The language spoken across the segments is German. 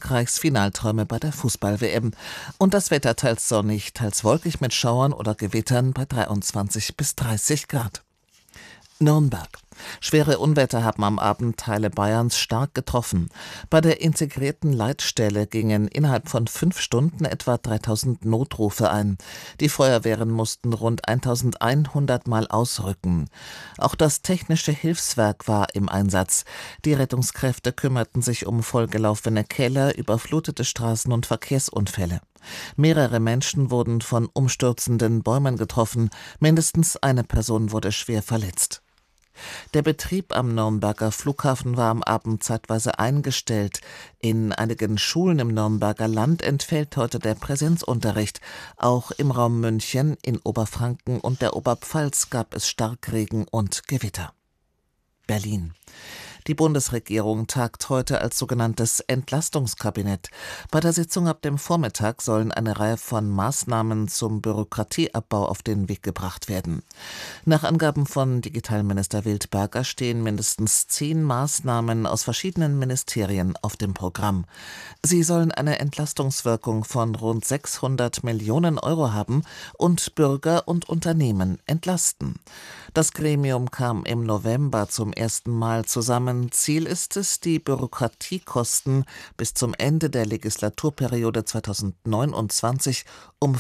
Frankreichs Finalträume bei der Fußball-WM. Und das Wetter teils sonnig, teils wolkig mit Schauern oder Gewittern bei 23 bis 30 Grad. Nürnberg. Schwere Unwetter haben am Abend Teile Bayerns stark getroffen. Bei der integrierten Leitstelle gingen innerhalb von 5 Stunden etwa 3000 Notrufe ein. Die Feuerwehren mussten rund 1100 Mal ausrücken. Auch das technische Hilfswerk war im Einsatz. Die Rettungskräfte kümmerten sich um vollgelaufene Keller, überflutete Straßen und Verkehrsunfälle. Mehrere Menschen wurden von umstürzenden Bäumen getroffen. Mindestens eine Person wurde schwer verletzt. Der Betrieb am Nürnberger Flughafen war am Abend zeitweise eingestellt. In einigen Schulen im Nürnberger Land entfällt heute der Präsenzunterricht. Auch im Raum München, in Oberfranken und der Oberpfalz gab es Starkregen und Gewitter. Berlin. Die Bundesregierung tagt heute als sogenanntes Entlastungskabinett. Bei der Sitzung ab dem Vormittag sollen eine Reihe von Maßnahmen zum Bürokratieabbau auf den Weg gebracht werden. Nach Angaben von Digitalminister Wildberger stehen mindestens 10 Maßnahmen aus verschiedenen Ministerien auf dem Programm. Sie sollen eine Entlastungswirkung von rund 600 Millionen Euro haben und Bürger und Unternehmen entlasten. Das Gremium kam im November zum ersten Mal zusammen. Ziel ist es, die Bürokratiekosten bis zum Ende der Legislaturperiode 2029 um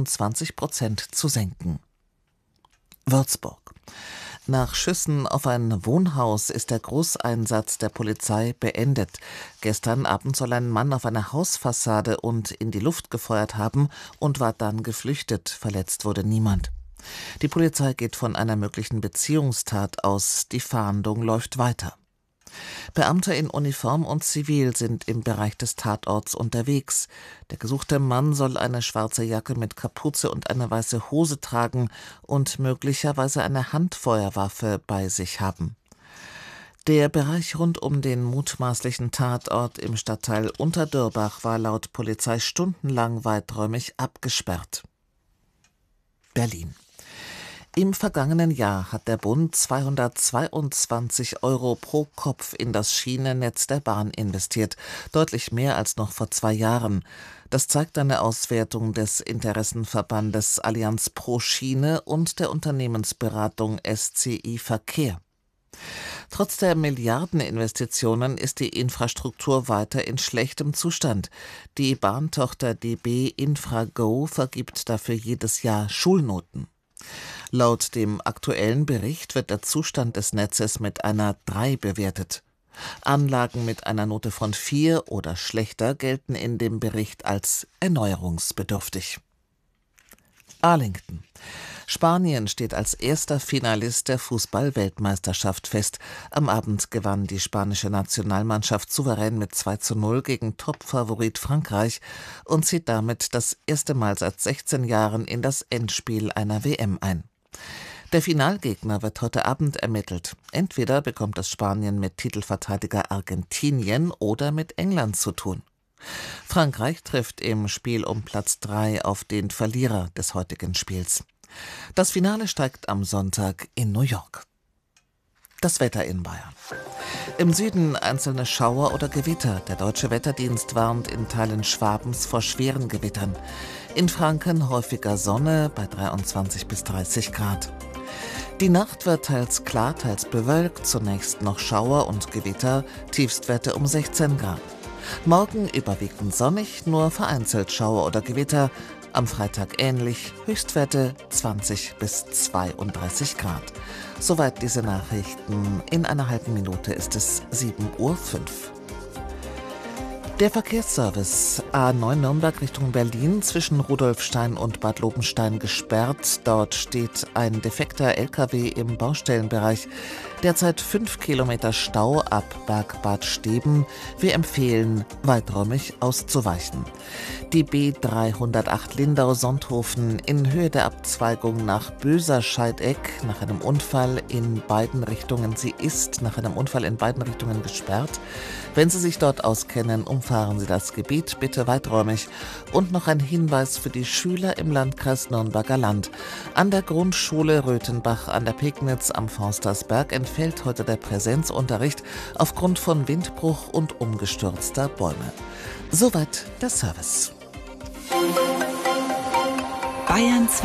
25% zu senken. Würzburg. Nach Schüssen auf ein Wohnhaus ist der Großeinsatz der Polizei beendet. Gestern Abend soll ein Mann auf eine Hausfassade und in die Luft gefeuert haben und war dann geflüchtet. Verletzt wurde niemand. Die Polizei geht von einer möglichen Beziehungstat aus. Die Fahndung läuft weiter. Beamte in Uniform und Zivil sind im Bereich des Tatorts unterwegs. Der gesuchte Mann soll eine schwarze Jacke mit Kapuze und eine weiße Hose tragen und möglicherweise eine Handfeuerwaffe bei sich haben. Der Bereich rund um den mutmaßlichen Tatort im Stadtteil Unterdürbach war laut Polizei stundenlang weiträumig abgesperrt. Berlin. Im vergangenen Jahr hat der Bund 222 Euro pro Kopf in das Schienennetz der Bahn investiert, deutlich mehr als noch vor 2 Jahren. Das zeigt eine Auswertung des Interessenverbandes Allianz pro Schiene und der Unternehmensberatung SCI Verkehr. Trotz der Milliardeninvestitionen ist die Infrastruktur weiter in schlechtem Zustand. Die Bahntochter DB Infrago vergibt dafür jedes Jahr Schulnoten. Laut dem aktuellen Bericht wird der Zustand des Netzes mit einer 3 bewertet. Anlagen mit einer Note von 4 oder schlechter gelten in dem Bericht als erneuerungsbedürftig. Arlington. Spanien steht als erster Finalist der Fußball-Weltmeisterschaft fest. Am Abend gewann die spanische Nationalmannschaft souverän mit 2:0 gegen Topfavorit Frankreich und zieht damit das erste Mal seit 16 Jahren in das Endspiel einer WM ein. Der Finalgegner wird heute Abend ermittelt. Entweder bekommt es Spanien mit Titelverteidiger Argentinien oder mit England zu tun. Frankreich trifft im Spiel um Platz 3 auf den Verlierer des heutigen Spiels. Das Finale steigt am Sonntag in New York. Das Wetter in Bayern. Im Süden einzelne Schauer oder Gewitter. Der Deutsche Wetterdienst warnt in Teilen Schwabens vor schweren Gewittern. In Franken häufiger Sonne bei 23 bis 30 Grad. Die Nacht wird teils klar, teils bewölkt. Zunächst noch Schauer und Gewitter. Tiefstwerte um 16 Grad. Morgen überwiegend sonnig, nur vereinzelt Schauer oder Gewitter. Am Freitag ähnlich, Höchstwerte 20 bis 32 Grad. Soweit diese Nachrichten. In einer halben Minute ist es 7:05 Uhr. Der Verkehrsservice A9 Nürnberg Richtung Berlin zwischen Rudolfstein und Bad Lobenstein gesperrt. Dort steht ein defekter LKW im Baustellenbereich. Derzeit 5 Kilometer Stau ab Bergbad Steben. Wir empfehlen, weiträumig auszuweichen. Die B308 Lindau-Sonthofen in Höhe der Abzweigung nach Böser-Scheideck nach einem Unfall in beiden Richtungen. Sie ist nach einem Unfall in beiden Richtungen gesperrt. Wenn Sie sich dort auskennen, umfahren Sie das Gebiet bitte weiträumig. Und noch ein Hinweis für die Schüler im Landkreis Nürnberger Land. An der Grundschule Röthenbach an der Pegnitz am Forstersberg entfällt heute der Präsenzunterricht aufgrund von Windbruch und umgestürzter Bäume. Soweit der Service. Bayern 2.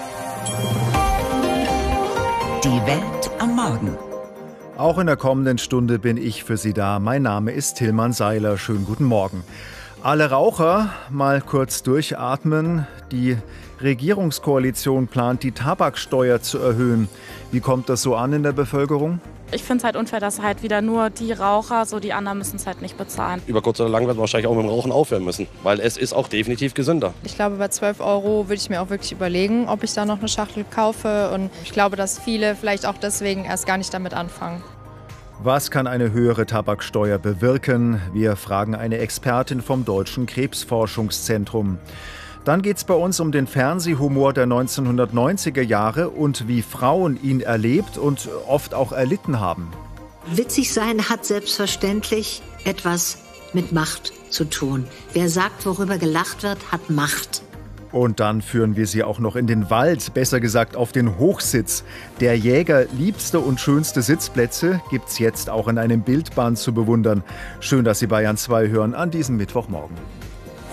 Die Welt am Morgen. Auch in der kommenden Stunde bin ich für Sie da. Mein Name ist Tillmann Seiler. Schönen guten Morgen. Alle Raucher mal kurz durchatmen. Die Regierungskoalition plant, die Tabaksteuer zu erhöhen. Wie kommt das so an in der Bevölkerung? Ich finde es halt unfair, dass halt wieder nur die Raucher, so die anderen müssen es halt nicht bezahlen. Über kurz oder lang wird man wahrscheinlich auch mit dem Rauchen aufhören müssen, weil es ist auch definitiv gesünder. Ich glaube, bei 12 € würde ich mir auch wirklich überlegen, ob ich da noch eine Schachtel kaufe. Und ich glaube, dass viele vielleicht auch deswegen erst gar nicht damit anfangen. Was kann eine höhere Tabaksteuer bewirken? Wir fragen eine Expertin vom Deutschen Krebsforschungszentrum. Dann geht es bei uns um den Fernsehhumor der 1990er Jahre und wie Frauen ihn erlebt und oft auch erlitten haben. Witzig sein hat selbstverständlich etwas mit Macht zu tun. Wer sagt, worüber gelacht wird, hat Macht. Und dann führen wir Sie auch noch in den Wald, besser gesagt auf den Hochsitz. Der Jäger liebste und schönste Sitzplätze gibt's jetzt auch in einem Bildband zu bewundern. Schön, dass Sie Bayern 2 hören an diesem Mittwochmorgen.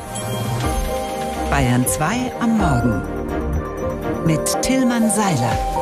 Bayern 2 am Morgen mit Tillmann Seiler.